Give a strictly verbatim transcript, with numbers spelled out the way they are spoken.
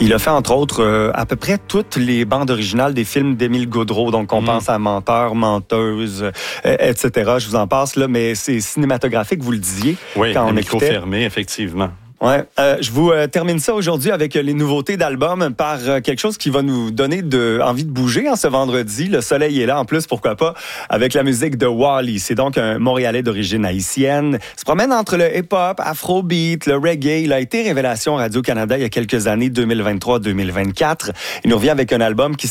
Il a fait, entre autres, euh, à peu près toutes les bandes originales des films d'Émile Gaudreau. Donc, on mmh. pense à Menteur, Menteuse, euh, et cetera. Je vous en passe, là, mais c'est cinématographique, vous le disiez. Oui, quand le on micro écoutait. fermé, effectivement. Ouais, euh, je vous euh, termine ça aujourd'hui avec les nouveautés d'albums par euh, quelque chose qui va nous donner de, envie de bouger en ce vendredi. Le soleil est là en plus, pourquoi pas, avec la musique de Wally. C'est donc un Montréalais d'origine haïtienne. Il se promène entre le hip-hop, afrobeat, le reggae. Il a été révélation Radio-Canada il y a quelques années, deux mille vingt-trois deux mille vingt-quatre. Il nous revient avec un album qui